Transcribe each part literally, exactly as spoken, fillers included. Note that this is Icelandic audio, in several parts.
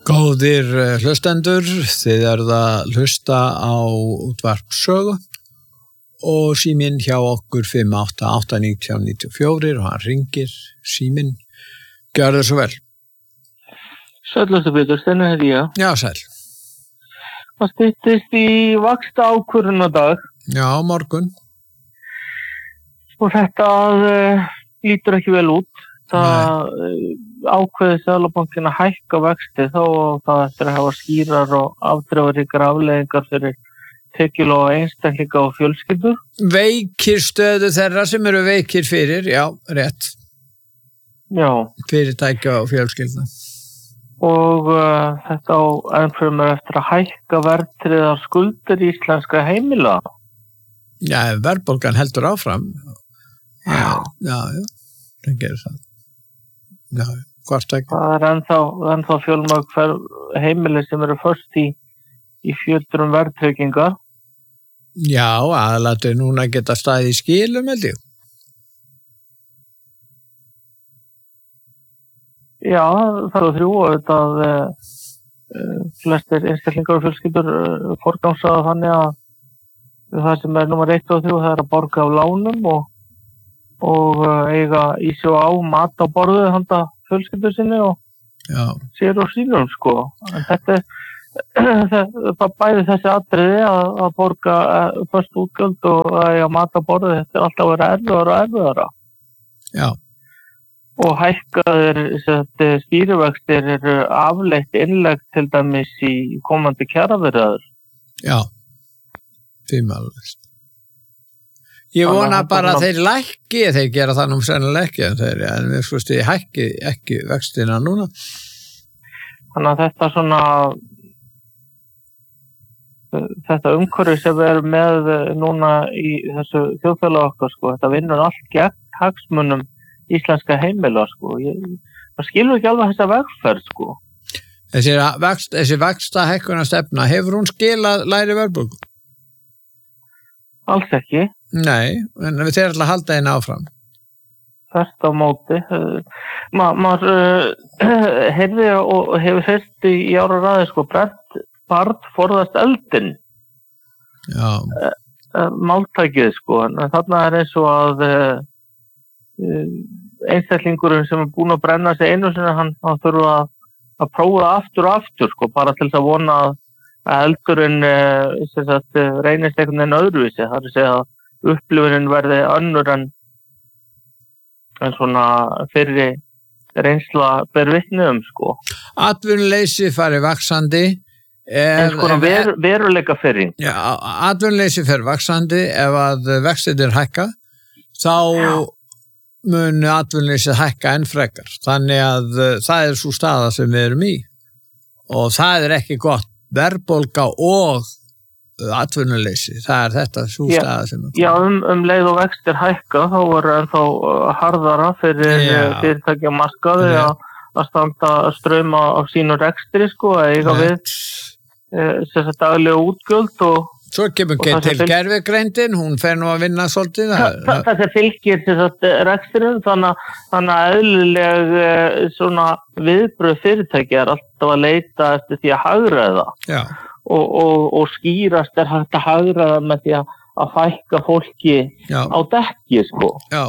Góðir hlustendur, þið eruð að hlusta á útvarp Sögu og síminn hjá okkur fimm átta átta nítján níutíu og fjögur og hann ringir síminn. Gjörðu svo vel. Sællastu Pétur, Steinar heiti ég. Já, sæll. Það styttist í vaxta ákvörðunardag. Já, morgun. Og þetta uh, lítur ekki vel út. Það uh, ákveði Seðlabankinn að hækka vexti þá það eftir að hafa skýrar og afdrifaríkar afleiðingar fyrir tekjulága einstaklinga og fjölskyldur. Veikir stöðu þeirra sem eru veikir fyrir, já, rétt. Já. Fyrirtækja og fjölskyldna. Og uh, þetta á ennfremur eftir að hækka verðtryggðar skuldir íslenska heimila. Já, verðbólgan heldur áfram. Já, já, já, það gerir það. Já, hvort ekki. Það er ennþá, ennþá fjölmörg heimili sem eru först í, í fjöldrum verðtryggingar. Já, aðlættu núna geta staðið í skilum, held ég. Já, það er þrjú og þetta að uh, flestir einstaklingar og fjölskyldur uh, forgangsaða þannig að það sem er númer eitt og þrjú það er að borga af lánum og, og uh, eiga í sig á mat á borðu handa fjölskyldur sinni og Já. sér og sínum sko. En þetta það bæði þessi atriði að, að borga uh, först útgjöld og að eiga mat á borðu þetta er alltaf að vera erfiðara og erfiðara. Já. Og hækkaðir stýrivextir eru afleitt innlegg til dæmis í komandi kjaraviðræður. Já, tímalvist. Ég vona bara að þeir lækki, þeir gera það nú sennilega ekki, en þeir, en við sko stið hækki ekki vextina núna. Þannig að þetta svona, þetta umhverfi sem við erum með núna í þessu þjóðfélagi okkar, sko, þetta vinnur allt gegn hagsmunum íslenska heimila, sko. Ég, það skilur ekki alveg þessa vegferð, sko. Þessi, vext, þessi vexta hækkuna stefna, hefur hún skilað læri verðbólgu? Alls ekki. Nei, en við þeir ætla að halda einn áfram. Þvert á móti. Ma, maður uh, heyrði og hefur heyrt í ára ræði, sko, brent barn forðast eldin. Já. Uh, uh, máltækið, sko. En þarna er eins og að uh, einstaklingurinn sem er búin að brenna sig einu sinni, hann, hann þurfa að, að prófa aftur og aftur, sko, bara til þess að vona að, að eldurinn sem sagt, reynist einhvern veginn öðruvísi. Það er að segja að upplifunin verði önnur en, en svona fyrri reynsla ber vitni um, sko. Atvinnuleysi fari vaxandi. En sko ver, veruleika fyrring. Já, atvinnuleysi fer vaxandi ef að vextir hækka, þá Já. mun atvinnuleysi hækka enn frekar. Þannig að uh, það er svo staða sem við erum í. Og það er ekki gott. Verðbólga og atvinnuleysi. Það er þetta svo Já. staða sem er. Já, um, um leið og vextir hækka, þá er ennþá harðara fyrir fyrirtækja markaði að, að standa ströma á sínu rekstri, sko, að eiga Nei. við þess að daglega útgjöld og Svo kemur ekki til fylg... gervigreindin, hún fer nú að vinna svolítið. Það, það sem fylgir þess að reksturinn, þannig, þannig að eðlileg svona viðbröð fyrirtækja er alltaf að leita eftir því að hagræða. Já. Og, og, og skýrast er hægt að hagræða með því að, að fækka fólki Já. á dekki, sko. Já.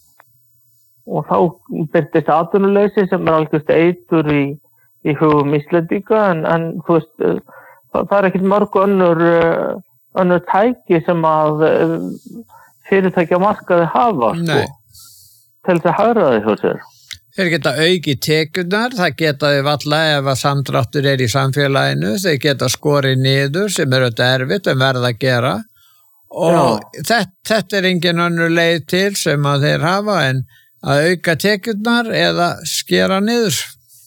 Og þá byrtist atvinnuleysi sem er algjörst eitur í, í hugum Íslendinga, en, en þú veist, það, það er ekkert mörg önnur önnur tæki sem að fyrirtækja markaði hafa, sko, til þess að hagræða hjá sér. Þeir geta auki tekjurnar, það geta þið valla ef að samdráttur er í samfélaginu, þeir geta skorið niður sem er auðvitað erfitt en verða að gera og þetta, þetta er engin önnur leið til sem að þeir hafa en að auka tekjurnar eða skera niður.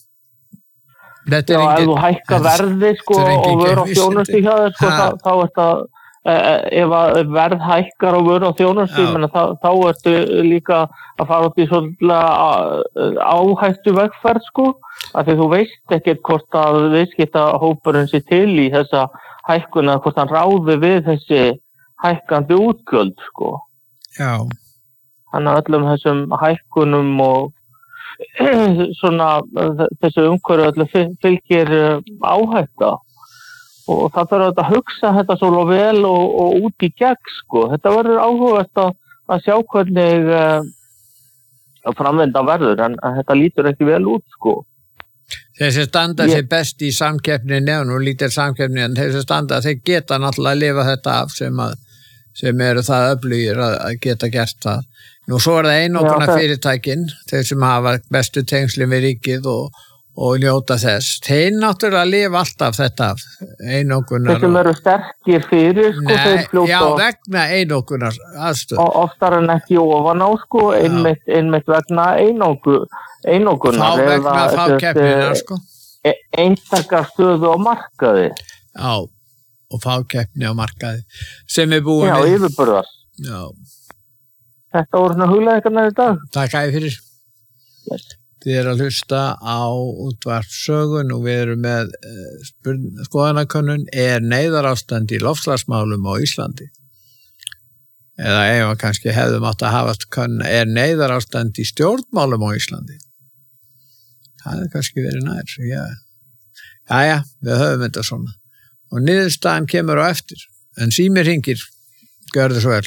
Þetta Já, er engin, ef þú hækka verði, sko, og vör á þjónustu hjá þér, sko, þá, þá er það ef að verð hækkar á vöru og þjónustu, menn þá, þá ertu líka að fara út í svolítið áhættu vegferð, sko, af því þú veist ekkert hvort að viðskiptahópurinn sé til í þessa hækkuna, hvort hann ráði við þessi hækkandi útgjöld, sko. Já. Þannig að öllum þessum hækkunum og svona þessu umhverju öllu fylgir áhætta og það þarf að hugsa þetta svo vel og, og út í gegn sko. Þetta verður áhugavert að, að sjá hvernig uh, framvinda verður en þetta lítur ekki vel út sko. Þeir sem standa sér best í samkeppni nefn og lítir samkeppni en þeir sem standa þeir geta náttúrulega að lifa þetta af sem, að, sem eru það öflugir að, að geta gert það. Nú svo er það einokuna fyrirtækin, þeir sem hafa bestu tengslin við ríkið og, og njóta þess. Þeir náttúrulega lifa alltaf þetta af einokunar. Þeir sem eru sterkir fyrir sko. Nei, já, vegna einokunar aðstöð. Og oftar en ekki ofan á sko, einmitt, einmitt vegna einoku. Einokunar Fá vegna fákeppninar sko einstakar stöðu á markaði já, og fákeppni á markaði sem er búin já, yfirburðar já. Þetta voru svona hugleiðingarnar í dag Takk æði fyrir yes. Þið er að hlusta á útvarpssögun og við erum með uh, skoðanakönnun er neyðarástand í loftslagsmálum á Íslandi eða ef að kannski hefðum átt að hafa könn er neyðarástand í stjórnmálum á Íslandi það er kannski verið nær já, já, já við höfum þetta svona og niðurstaðan kemur á eftir en símir hringir, gjörðu svo vel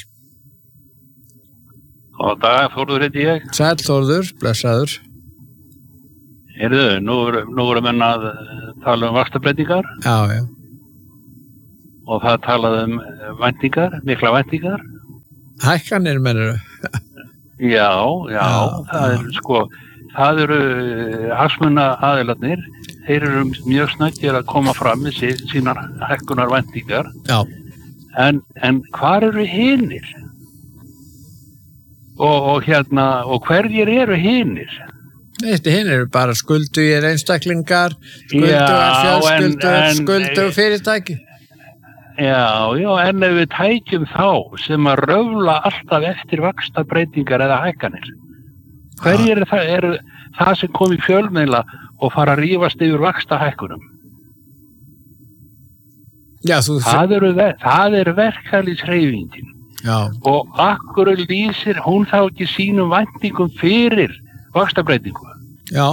Góðan dag, Þórður heiti ég Sæll Þórður, blessaður Heyrðu, nú nú erum við að tala um vaxtabreytingar já, já og það talaði um væntingar, mikla væntingar Hækkanir mennur Já, já, já það já. er sko það eru hagsmuna aðilarnir þeir eru mjög snöggir að koma fram með sí, sínar hækkunar væntingar já. En, en hvar eru hinir? Og, og hérna og hverjir eru hinir? Þetta hinn eru bara skuldugir einstaklingar skuldugar fjölskyldur skuldugar fyrirtæki Já, já, en ef við tækjum þá sem að röfla alltaf eftir vaxtabreytingar eða hækkanir hverjir er það, er það sem kom í fjölmiðla og fara að rífast yfir vaxtahækkunum Já, þú það, eru, það er verkalýðshreyfingin og akkur lýsir hún þá ekki sínum væntingum fyrir vaxtabreytingu Já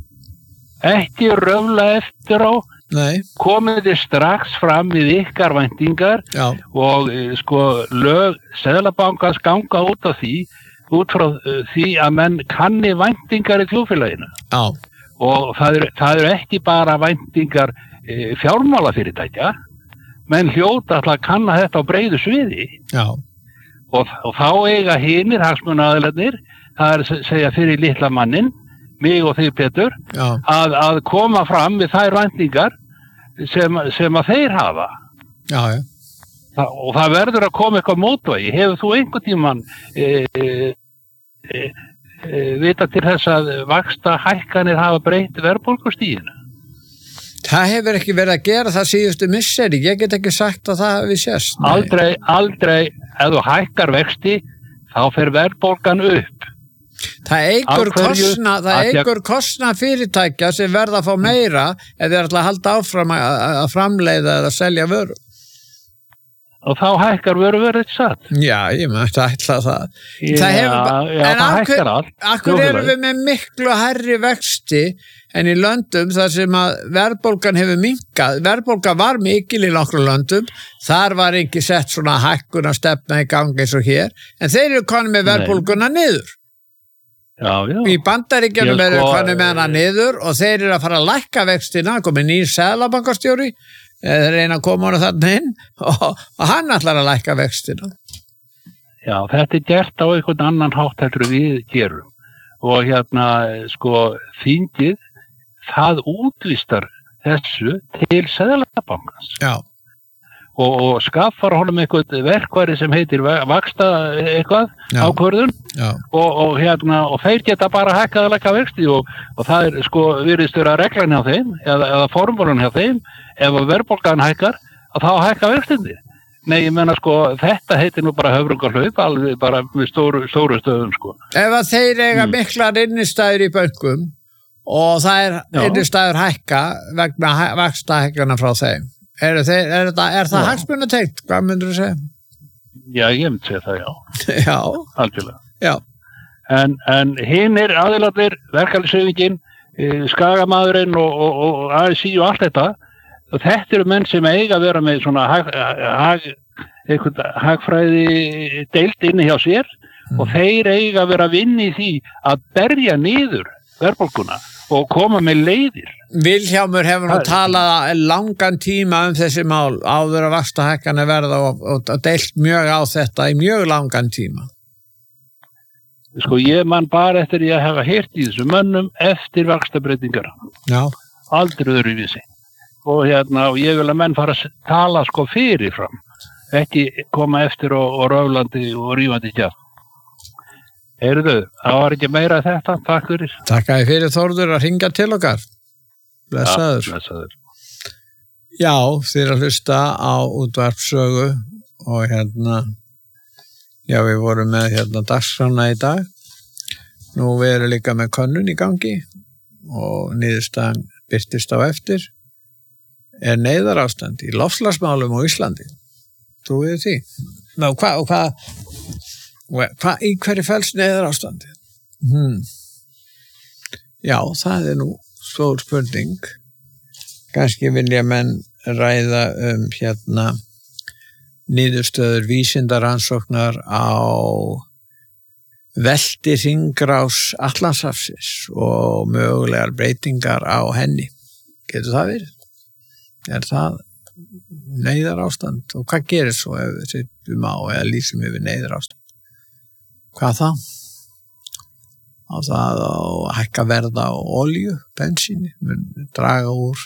Ekki röfla eftir á Nei. Komið þið strax fram við ykkar væntingar Já. og sko lög Seðlabankans ganga út af því út frá uh, því að menn kanni væntingar í þjóðfélaginu Já. og það eru það er ekki bara væntingar uh, fjármálafyrirtækja menn hljóta alltaf að kanna þetta á breiðu sviði Já. og, og þá eiga hinir hagsmunaaðilarnir það er að segja fyrir litla mannin mig og þig Pétur að, að koma fram við þær væntingar sem, sem að þeir hafa já, já. Þa, og það verður að koma eitthvað mótvægi hefur þú einhvern tímann e, e, e, vita til þess að vaxta hækkanir hafa breytt verðbólgustiginu Það hefur ekki verið að gera það síðustu misseri ég get ekki sagt að það hefur sést Nei. aldrei, aldrei ef þú hækkar vexti þá fer verðbólgan upp Það eigur kostna, það eigur kostna fyrirtækja sem verða að fá meira ef þeir ætla að halda áfram að, að framleiða eða selja vöru. Og þá hækkar vöru verið satt. Já, ég mætti ætla það. Já, það hefur, já, en það hækkar allt. Akkur erum við með miklu hærri vexti en í löndum þar sem að verðbólgan hefur minnkað. Verðbólga var mikil í nokkru löndum. Þar var ekki sett svona hækkuna stefna í gangi eins og hér. En þeir eru konum með verðbólguna niður. Já, já. Í Bandaríkjunum sko, eru konum með hana niður og þeir eru að fara að lækka vextina. Komið nýr seðlabankastjóri. Þeir reyna að koma hana þarna inn og, og hann ætlar að lækka vextina. Já, þetta er gert á einhvern annan hátt heldur við gerum. Og hérna, sko, þingið, það útvistar þessu til Seðlabankans. Já. Og, og skaffar honum eitthvað verkværi sem heitir vaxta eitthvað Já. ákvörðun og, og, hérna, og þeir geta bara hækkað að lækka vexti og, og það er sko virðist vera reglan hjá þeim eða, eða formúlan hjá þeim ef verðbólgan hækkar að þá hækka vextindi. Nei, ég menna sko þetta heitir nú bara höfrungarhlaup alveg bara með stóru, stóru stöðum sko. Ef að þeir eiga mm. miklar innistæður í bönkum og það er Já. innistæður hækka vegna vaxtahækkana frá þeim Er, þeir, er, það, er það hagsmunatengt? Hvað myndur þú segja? Já, ég myndi segja það, já. já. Algjörlega. Já. en, en hinn er aðilarnir, verkalýðshreyfingin, Skagamaðurinn og, og, og A S I og allt þetta, og þetta eru menn sem eiga að vera með svona hag, hag, eitthvað hagfræði deilt inni hjá sér mm. og þeir eiga að vera að vinna í því að berja niður verðbólguna og koma með leiðir. Vilhjálmur hefur nú talað langan tíma um þessi mál áður að vaxtahækkanir verða og, og, og deilt mjög á þetta í mjög langan tíma. Sko ég man bara eftir ég að hafa heyrt í þessu mönnum eftir vaxtabreytingar. Já. Aldrei öðruvísi. Og hérna, og ég vil að menn fara að tala sko fyrirfram. Ekki koma eftir og, og röflandi og rífandi hjá. Heyrðu, það var ekki meira þetta. Takk fyrir. Takk að þið fyrir Þórður að hringja til okkar. Blessaður. Ja, blessaður. Já, þið að hlusta á útvarpssögu og hérna Já, við vorum með hérna dagskrána í dag. Nú við erum líka með könnun í gangi og niðurstaðan birtist á eftir. Er neyðarástand í loftslagsmálum á Íslandi. Trúið þið því? Ná, hvað, og hvað, hva, í hverju felst neyðarástandi? Hmm. Já, það er nú stór spurning. Kannski vilja menn ræða um hérna niðurstöður vísindaransóknar á velti hringrás Atlantshafsins og mögulegar breytingar á henni. Getur það verið? Er það neyðarástand? Og hvað gerir svo ef við sittum á eða lýsum yfir neyðarástand? Hvað það? Á það að hækka verð á olíu, bensíni, mun draga úr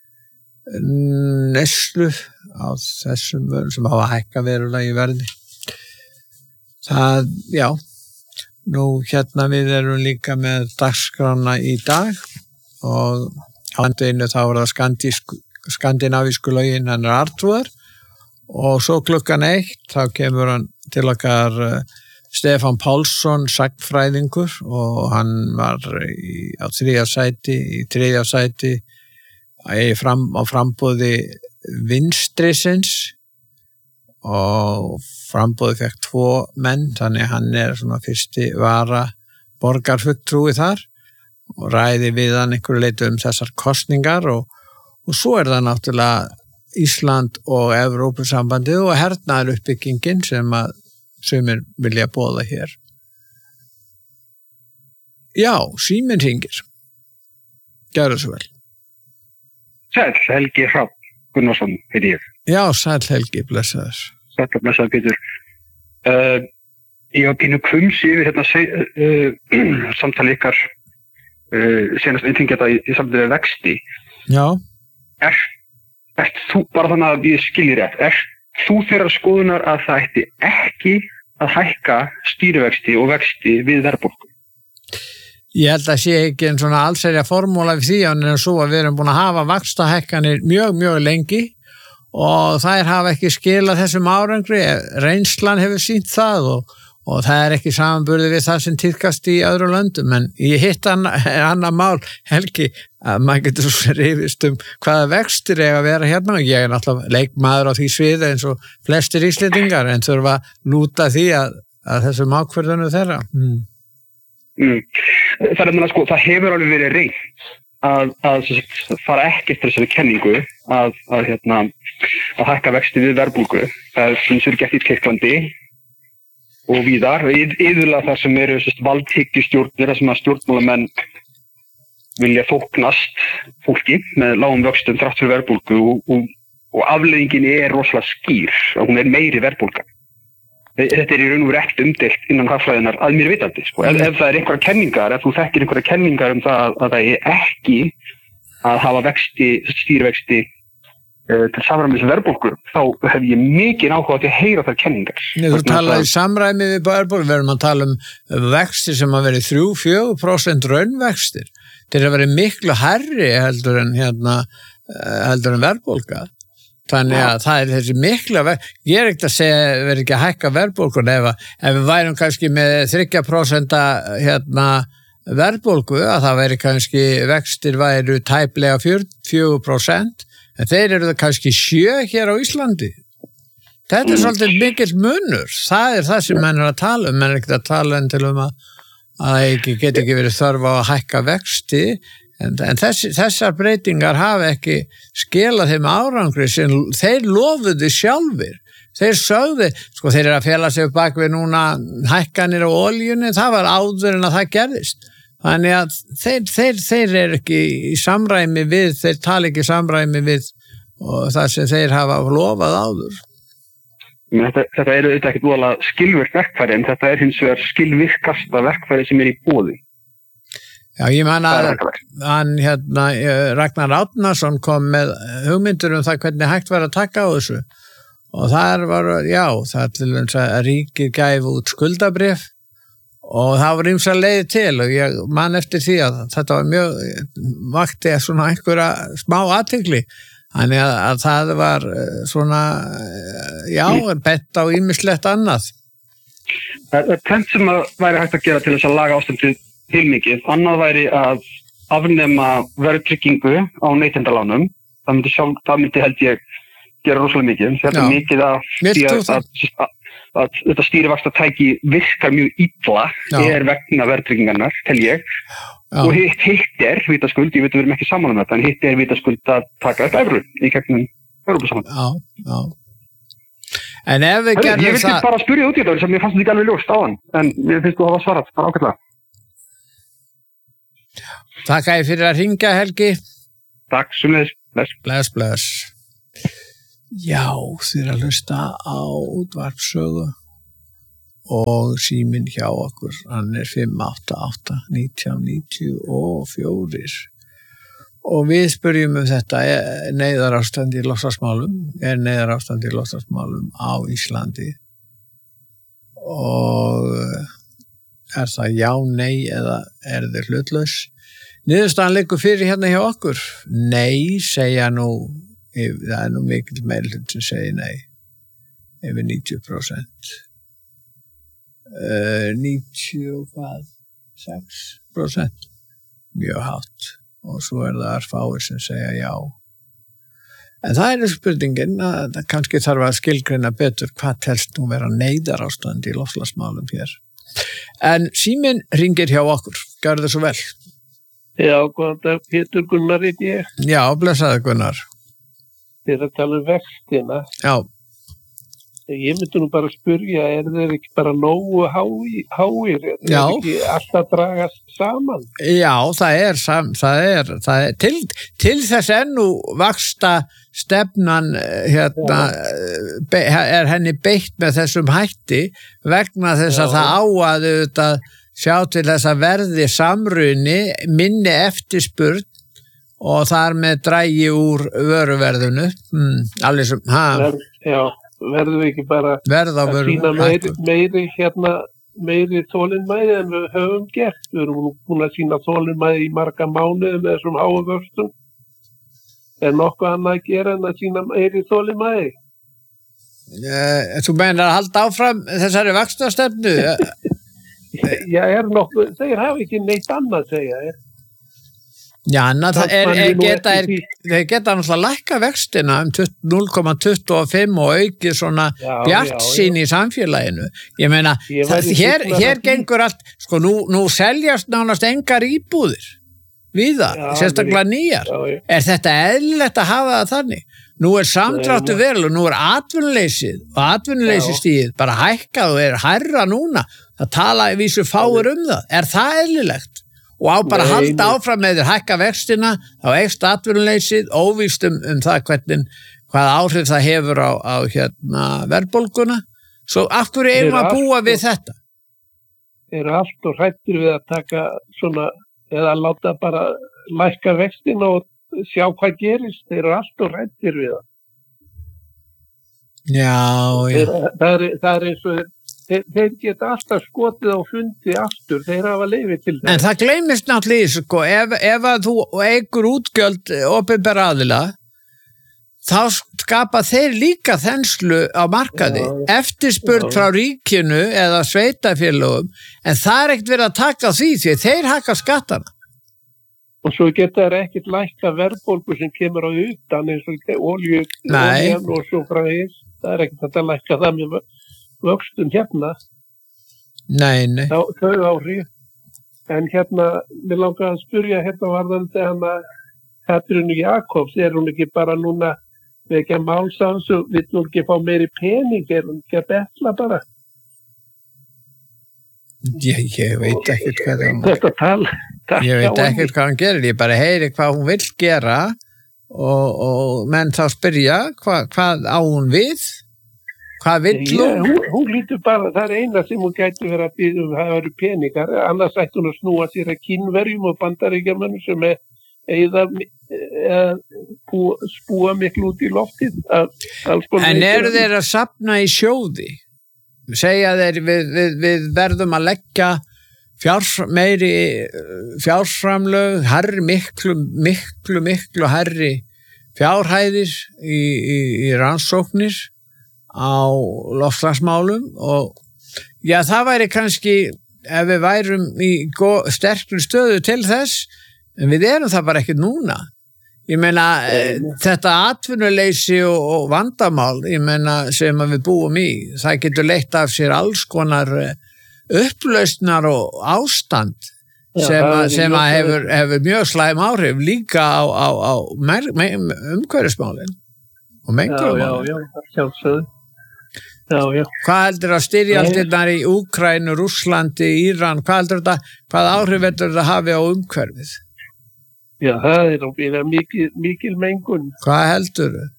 neyslu á þessum vörum sem hafa hækka verulega í verði. Það, já, nú hérna við erum líka með dagskrána í dag og á endinu þá er það skandísku, skandinavísku lögin hennar Artrúðar og svo klukkan eitt þá kemur hann til okkar uh, Stefán Pálsson, sagnfræðingur og hann var í, á þriðja sæti, í þriðja sæti Fram, á frambóði vinstrisins og frambóði fekk tvo menn, þannig hann er svona fyrsti vara borgarfulltrúi þar og ræði við hann einhverju leitu um þessar kosningar og, og svo er það náttúrulega Ísland og Evrópusambandið og hernaðar uppbyggingin sem að sumir vilja boða hér. Já, síminn hringir. Gjörðu svo vel. Sæll, Helgi Hrafn Gunnarsson, heiti ég. Já, sæll Helgi, blessaður. Sæll, blessaður, Pétur. Uh, ég var pínu kvumsi yfir hérna uh, samtali ykkar uh, senast einþingjata í, í samtali vexti. Já. Er, ert þú, bara þannig að ég skiljið rétt, er þú þeirra skoðunar að það ætti ekki að hækka stýrivexti og vexti við verðbólgu? Ég held að sé ekki en svona allsherja formúla við því en svo að við erum búin að hafa vaxtahækkanir mjög, mjög lengi og þær hafa ekki skilað þessum árangri, reynslan hefur sýnt það og, og það er ekki samanburði við það sem tíðkast í öðru löndum en ég hitt annað mál, Helgi, að maður getur svo rifist um hvaða vextir eiga að vera hérna og ég er náttúrulega leikmaður á því sviði eins og flestir Íslendingar en þurfa að lúta því að, að þessum ákvörðunum þeirra. Mm. Mm. Það er meina sko, það hefur alveg verið reynt að, að fara ekki eftir þessari kenningu að, að, hérna, að hækka vexti við verðbólgu. Það er sem sér gert í Tyrklandi og víðar, yðurlega þar sem eru valdhyggjustjórnir, þar sem að stjórnmálamenn vilja þóknast fólki með lágum vöxtum þrátt fyrir verðbólgu og, og, og afleiðingin er rosalega skýr og hún er meiri verðbólga. Þetta er í raun og veru ekkert umdeilt innan hagfræðinnar að mér vitandi. Sko. Ef, ef það er einhverja kenningar, ef þú þekkir einhverja kenningar um það að, að það er ekki að hafa vexti, stýrivexti uh, til samræmis við verðbólgu, þá hef ég mikið áhuga á því að heyra þær kenningar. Nei, þú talaði samræmi við verðbólgu, við erum að tala um vexti sem að veri þrjú til fjögur prósent raunvextir. Þeir eru að veri miklu hærri heldur en, hérna, heldur en verðbólga. Þannig að það er þessi mikla verð, ég er ekkert að segja verður ekki að hækka verðbólgun ef, ef við værum kannski með þrjú prósent hérna, verðbólgu að það væri kannski vextir væru tæplega fjögur prósent en þeir eru það kannski sjö hér á Íslandi. Þetta er svolítið mikill munur, það er það sem menn er að tala um, menn er ekkert að tala en til um að, að ekki get ekki verið þörf á að hækka vexti en, en þess, þessar breytingar hafa ekki skilað þeim árangri sem þeir lofuðu sjálfir. Þeir sögðu, sko þeir eru að fela sig bak við núna hækkanir á oljunni, það var áður en að það gerðist. Þannig að þeir, þeir, þeir eru ekki í samræmi við, þeir tala ekki í samræmi við og það sem þeir hafa lofað áður. Þetta, þetta eru auðvitað ekkert voðalega skilvirkt verkfæri en þetta er hins vegar skilvirkasta verkfæri sem er í boði. Já, ég man að hann hérna, Ragnar Árnason kom með hugmyndur um það hvernig hægt var að taka á þessu. Og þar var, já, það til þess að ríkið gæfi út skuldabréf og það var ýmsar leiðir til og ég man eftir því að þetta var mjög, vakti svona einhverja smá athygli. Þannig að, að það var svona, já, bent á ýmislegt annað. Það er tvennt sem að væri hægt að gera til þess að laga ástandið heilmikið. Annað væri að afnema verðtryggingu á neytendalánum. Það myndi, sjálf, það myndi held ég gera rosalega mikið. Þetta er mikið að, að, að, að, að þetta stýrivaxtatæki virkar mjög illa er vegna verðtryggingarnar, tel ég. Já. Og hitt, hitt er vitaskuld, ég veit að við erum ekki saman um þetta, en hitt er vitaskuld að taka upp evru í gegnum Evrópusambandet. Já, já. En ef við gerðum það... Ég vildi bara spyrja út í þetta sem ég fannst þetta ekki alveg ljóst á hann, en ég finnst þú að hafa svarað, bara ákveðlega. Takk að ég fyrir að ringja, Helgi. Takk, sumleðis. Bless. Bless, bless. Já, þið að hlusta á útvarpssögu og síminn hjá okkur, hann er fimm átta átta nítján níutíu og fjögur og við spyrjum um þetta neyðarástand í loftslagsmálum, er neyðarástand í loftslagsmálum á Íslandi og er það já, nei eða er þið hlutlaus? Niðurstaðan liggur fyrir hérna hjá okkur, nei segja nú, það er nú mikil meirhluti sem segir nei, yfir níutíu prósent. Uh, níutíu og sex prósent mjög hátt og svo er það erfáir sem segja já en það er spurningin að kannski þarf að skilgreina betur hvað telst nú vera neyðarástand í loftslagsmálum hér en síminn ringir hjá okkur gjörðu svo vel. Já, góðan dag, Pétur Gunnar er ég. Já, blessaði Gunnar. Þið er að tala um vextina. Já. Ég myndi nú bara spyrja, er þeir ekki bara nógu háir? Er þeir ekki alltaf dragast saman? Já, það er, það er, það er til, til þess ennu vaxta stefnan hérna, be, er henni beitt með þessum hætti vegna þess að Já. Það á að auðvitað sjá til þess að verði samruni minni eftirspurn og þar með drægi úr vöruverðinu. Hmm, allir sem, ha? Já. Verðum við ekki bara Verð að sína meiri, meiri, hérna, meiri þolinmæði en við höfum gert. Við erum búin að sína þolinmæði í marga mánuði með þessum háu vöxtum. Er nokkuð annað að gera en að sína meiri þolinmæði? Uh, þú meinar að halda áfram þessari vaxtastefnu? Já, er nokkuð, þeir hafa ekki neitt annað að segja, er. Já, na, það er, er, geta, er, þeir geta náttúrulega lækka vextina um núll komma tuttugu og fimm og auki svona bjartsýn í samfélaginu. Ég meina, ég það, hér, hér gengur allt, sko, nú, nú seljast nánast engar íbúðir við það, já, sérstaklega nýjar. Já, já. Er þetta eðlilegt að hafa það þannig? Nú er samdráttu vel og nú er atvinnuleysið og atvinnuleysistíð bara hækkað og er hærra núna. Það tala í vísu fáir um það. Er það eðlilegt? Og á bara að halda áfram með þér hækka vextina á eikst atvinnuleysið óvíst um, um það hvernig hvað áhrif það hefur á, á hérna, verðbólguna svo af hverju eigum að búa við þetta? Þeir eru allt og hrættir við að taka svona eða láta bara lækka vextina og sjá hvað gerist þeir eru allt og hrættir við það. Já, já. Þeir, það, er, það er eins og Þeir, þeir geta alltaf skotið á fundi aftur, þeir hafa leyfi til það. En það gleymist náttúrulega, sko, ef, ef að þú eigur útgjöld opinbera aðila, þá skapa þeir líka þenslu á markaði, já, eftirspurn já. Frá ríkinu eða sveitafélögum, en það er ekkert verið að taka því því þeir hakka skattana. Og svo geta þeir ekkert lækka verðbólgu sem kemur á utan eins og olju og svo frá þess, það er ekkert að lækka það með vöxtum hérna. Nei, nei. Þá, þau áhrif. en hérna, mér langar að spyrja hérna varðandi hana Katrínu Jakobs, er hún ekki bara núna vekja málsans og vill hún ekki fá meiri pening, er hún ekki að betla bara? Ég, ég veit ekkert hvað það er. Þetta tal. Ég veit ekkert hvað hún gerir, ég bara heyri hvað hún vill gera og, og menn þá spyrja hva, hvað á hún við? Hvað vill hún? Yeah, hún? Hún lítur bara, það er eina sem hún gæti verið að byggja um að það eru peningar, annars ætti hún að snúa sér að Kínverjum og Bandaríkjamönnum sem er eða spúa miklu út í loftið. En eru þeir að safna í sjóði? Segja þeir við, við, við verðum að leggja fjárs, meiri fjársframlög, herri miklu, miklu, miklu herri fjárhæðir í, í, í rannsóknir á loftslagsmálum og já, það væri kannski ef við værum í sterkri stöðu til þess, en við erum það bara ekkert núna. Ég meina, e, þetta atvinnuleysi og, og vandamál, ég meina, sem við búum í, það getur leitt af sér alls konar upplausnar og ástand já, sem, a, sem að hefur, hefur mjög slæm áhrif líka á, á, á umhverfismálin og menglumálin. Já, já, já, sjálfsögðu. Já, já. Hvað heldur að styrjaldirnar í Úkraínu, Rússlandi, Íran, hvað heldur þetta, hvað áhrif heldur þetta hafi á umhverfið? Já, það er náttúrulega mikil, mikil mengun. Hvað heldur þau?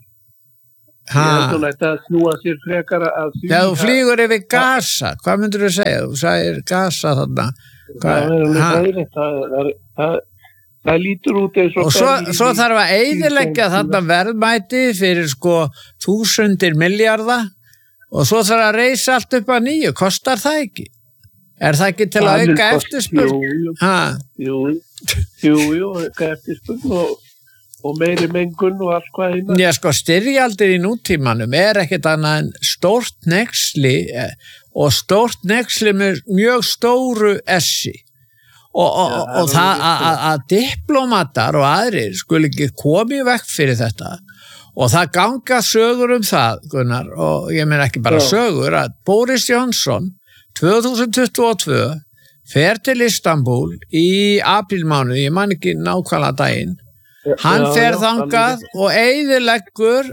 Ég heldur þetta að snúa sér frekara að því. Já, þú flýgur yfir Gaza, hvað myndur þú segja? Þú sagðir Gaza þarna. Hvað, það, er, það, það, það, það lítur út eins og... Og svo, svo þarf að eyðileggja þarna verðmæti fyrir sko þúsundir milljarða og svo þarf að reisa allt upp að nýju, kostar það ekki? Er það ekki til að auka eftirspurn? Jú, jú, jú, jú, auka eftirspurn og, og meiri mengun og allt hvað eina. Já, sko, styrjaldir í nútímanum er ekkert annað en stórt nexli og stórt nexli með mjög stóru essi. Og, og, ja, og það að diplomatar og aðrir skul ekki komið vekk fyrir þetta. Og það ganga sögur um það, Gunnar, og ég meina ekki bara Já. sögur, að Boris Johnson tvö þúsund tuttugu og tvö fer til Istanbul í aprílmánuði, ég man ekki nákvæmlega daginn, hann Já, fer þangað og eyðileggur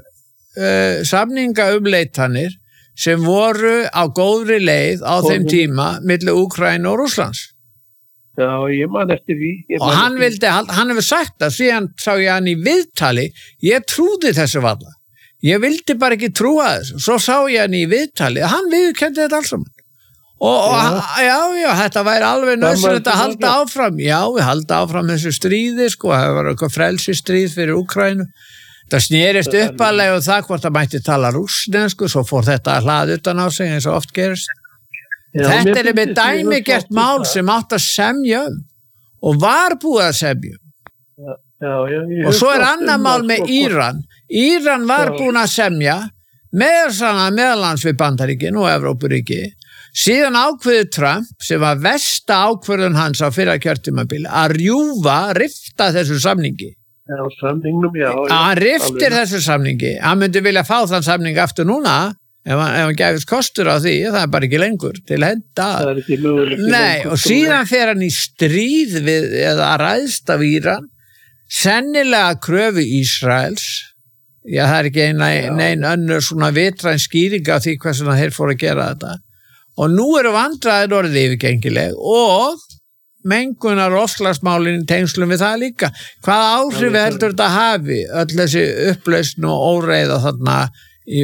uh, samningaumleitanir sem voru á góðri leið á þeim tíma milli Úkraínu og Rússlands. Já, ég man eftir því. Og hann vildi, hann hefur sagt það, síðan sá ég hann í viðtali, ég trúði þessu varla. Ég vildi bara ekki trúa þessu. Svo sá ég hann í viðtali, hann viðurkenndi þetta alls saman. Og, og já. já, já, þetta væri alveg nauðsynlegt að halda áfram. Já, við halda áfram þessu stríði, sko, það var eitthvað frelsistríð fyrir Úkraínu. Það snerist uppalega og það hvort það mætti tala rússnesku, svo fór þetta að hlaða utan á sig eins og oft gerist. Já, þetta er með dæmigert mál sem átt að semja um og var búið að semja um. Já, já, já, og svo er annað mál með Íran. Íran var já. búin að semja með svona meðalans við Bandaríkin og Evrópuríki. Síðan ákveði Trump, sem var versta ákvörðun hans á fyrra kjörtímabili, að rjúfa, rifta þessu samningi. Já, samningnum, já. já hann riftir alveg. Þessu samningi. Hann myndi vilja fá þann samning aftur núna. Ef hann, ef hann gefist kostur á því, það er bara ekki lengur til henda. Það er ekki möguleg. Nei, og síðan fer hann í stríð við, eða ræðst af Íran, sennilega kröfu Ísraels. Já, það er ekki eina, nein önnur svona vitræn skýring af því hvað svona þeir fóru að gera þetta. Og nú eru vandræðir orðið yfirgengileg og mengunar og loftslagsmálin í tengslum við það líka. Hvaða áhrif heldur þetta hafi, öll þessi upplausn og óreiða þarna í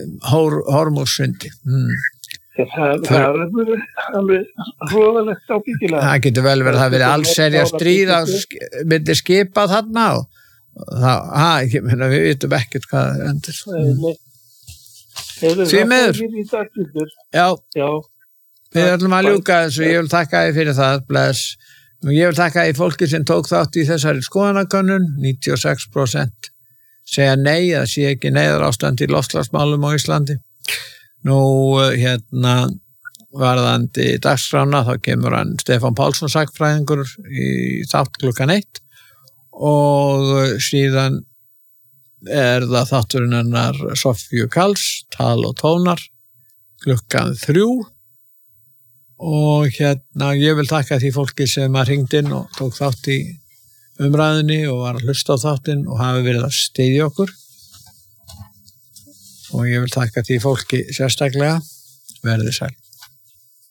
Hormússundi mm. það, það er alveg hróðalegt ábyggilega. Það getur vel verið að það verið allserja stríð að myndi skipa þarna og, og það, ha, ég meina við vitum ekkert hvað það endur því meður já, já við ætlum að ljúka þessu, ég vil þakka þið fyrir það bless. Ég vil þakka þið fólki sem tók þátt í þessari skoðanakönnun níutíu og sex prósent segja nei, það sé ekki neyðar ástand í loftslagsmálum á Íslandi. Nú, hérna, varðandi dagskrána, þá kemur hann Stefán Pálsson sagnfræðingur í þátt klukkan eitt og síðan er það þátturinn hennar Sofíu Karls, tal og tónar, klukkan þrjú og hérna ég vil þakka því fólki sem að hringdi inn og tók þátt í umræðinni og var að hlusta á þáttinn og hafi verið að styðja okkur og ég vil þakka því fólki sérstaklega, verið sæl.